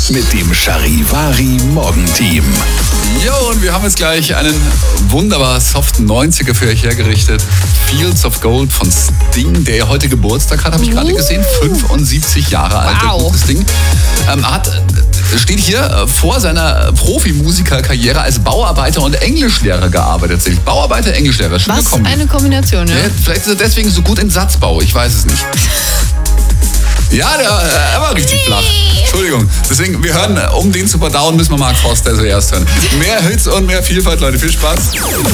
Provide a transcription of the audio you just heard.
mit dem Charivari Morgenteam. Jo, und wir haben jetzt gleich einen wunderbar soften 90er für euch hergerichtet. Fields of Gold von Sting, der ja heute Geburtstag hat, habe ich gerade gesehen. 75 Jahre alt, der gute Sting. Steht hier vor seiner Profimusikerkarriere als Bauarbeiter und Englischlehrer gearbeitet. Bauarbeiter, Englischlehrer, schöne Was Kombi. eine Kombination, ja. Vielleicht ist er deswegen so gut in Satzbau, ich weiß es nicht. Ja, er war richtig flach. Entschuldigung. Deswegen, wir hören, um den zu verdauen, müssen wir Mark Forster zuerst hören. Mehr Hits und mehr Vielfalt, Leute. Viel Spaß.